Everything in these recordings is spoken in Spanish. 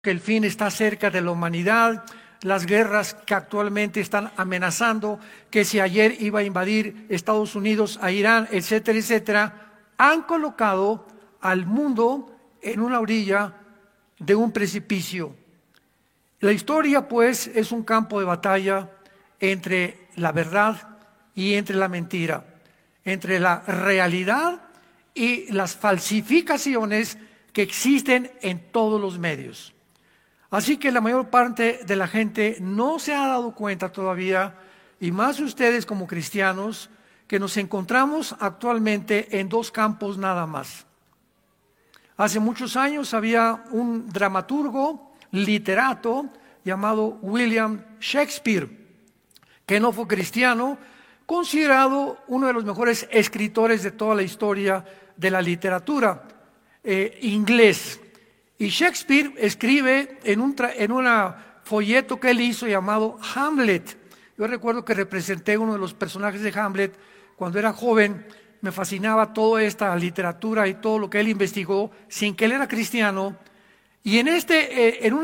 que el fin está cerca de la humanidad, las guerras que actualmente están amenazando, que si ayer iba a invadir Estados Unidos a Irán, etcétera, etcétera, han colocado al mundo en una orilla de un precipicio. La historia, pues, es un campo de batalla entre la verdad y entre la mentira, entre la realidad y las falsificaciones que existen en todos los medios. Así que la mayor parte de la gente no se ha dado cuenta todavía, y más ustedes como cristianos, que nos encontramos actualmente en dos campos nada más. Hace muchos años había un dramaturgo, literato, llamado William Shakespeare, que no fue cristiano, considerado uno de los mejores escritores de toda la historia de la literatura inglés. Y Shakespeare escribe en un folleto que él hizo llamado Hamlet. Yo recuerdo que representé uno de los personajes de Hamlet cuando era joven. Me fascinaba toda esta literatura y todo lo que él investigó sin que él era cristiano. Y en uno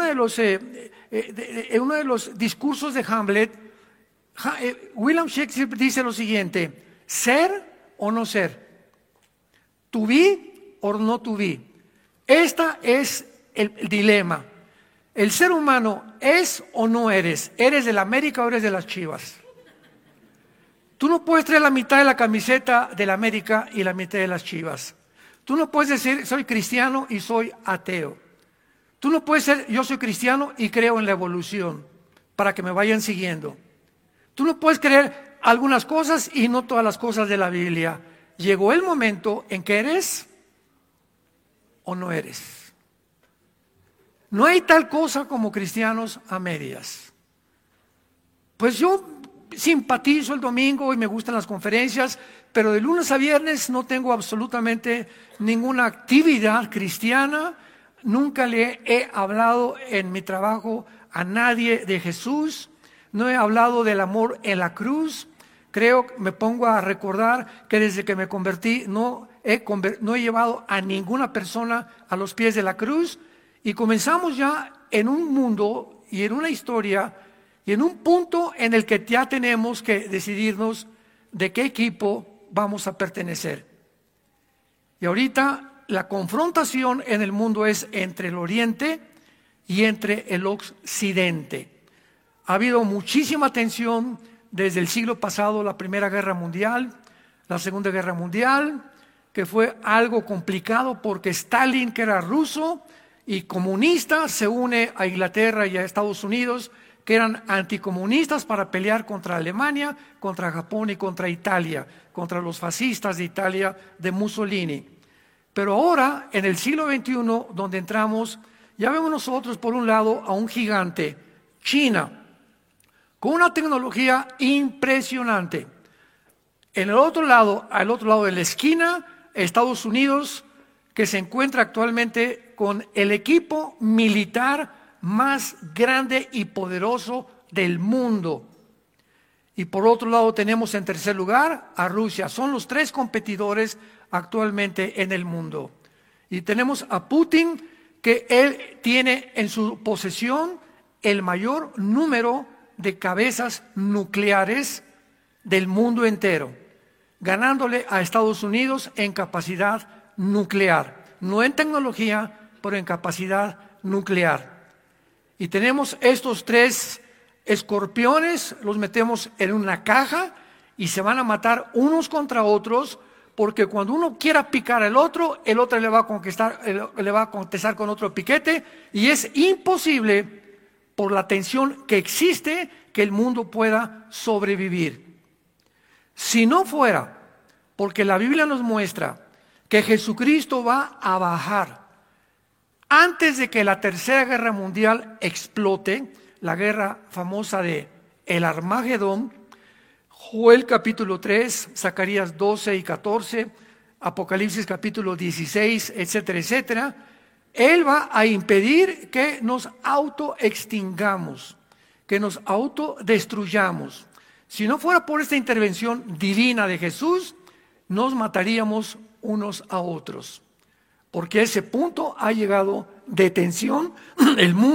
de los discursos de Hamlet, William Shakespeare dice lo siguiente: ser o no ser, to be or not to be. Esta es el dilema. El ser humano es o no eres. ¿Eres del América o eres de las Chivas? Tú no puedes traer la mitad de la camiseta del América y la mitad de las Chivas. Tú no puedes decir soy cristiano y soy ateo. Tú no puedes ser yo soy cristiano y creo en la evolución para que me vayan siguiendo. Tú no puedes creer algunas cosas y no todas las cosas de la Biblia. Llegó el momento en que eres o no eres. No hay tal cosa como cristianos a medias. Pues yo simpatizo el domingo y me gustan las conferencias, pero de lunes a viernes no tengo absolutamente ninguna actividad cristiana. Nunca le he hablado en mi trabajo a nadie de Jesús. No he hablado del amor en la cruz. Me pongo a recordar que desde que me convertí no he llevado a ninguna persona a los pies de la cruz, y comenzamos ya en un mundo y en una historia y en un punto en el que ya tenemos que decidirnos de qué equipo vamos a pertenecer. Y ahorita la confrontación en el mundo es entre el Oriente y entre el Occidente. Ha habido muchísima tensión desde el siglo pasado, la Primera Guerra Mundial, la Segunda Guerra Mundial, que fue algo complicado porque Stalin, que era ruso y comunista, se une a Inglaterra y a Estados Unidos, que eran anticomunistas, para pelear contra Alemania, contra Japón y contra Italia, contra los fascistas de Italia de Mussolini. Pero ahora, en el siglo XXI, donde entramos, ya vemos nosotros por un lado a un gigante, China, con una tecnología al otro lado de la esquina, Estados Unidos, que se encuentra actualmente con el equipo militar más grande y poderoso del mundo. Y por otro lado tenemos en tercer lugar a Rusia. Son los tres competidores actualmente en el mundo. Y tenemos a Putin, que él tiene en su posesión el mayor número de cabezas nucleares del mundo entero, ganándole a Estados Unidos en capacidad nuclear, no en tecnología, pero en capacidad nuclear. Y tenemos estos tres escorpiones, los metemos en una caja y se van a matar unos contra otros, porque cuando uno quiera picar al otro, el otro le va a contestar con otro piquete, y es imposible, por la tensión que existe, que el mundo pueda sobrevivir. Si no fuera porque la Biblia nos muestra que Jesucristo va a bajar antes de que la Tercera Guerra Mundial explote, la guerra famosa de el Armagedón, Joel capítulo 3, Zacarías 12 y 14, Apocalipsis capítulo 16, etcétera, etcétera, Él va a impedir que nos autoextingamos, que nos autodestruyamos. Si no fuera por esta intervención divina de Jesús, nos mataríamos unos a otros. porque a ese punto ha llegado de tensión el mundo.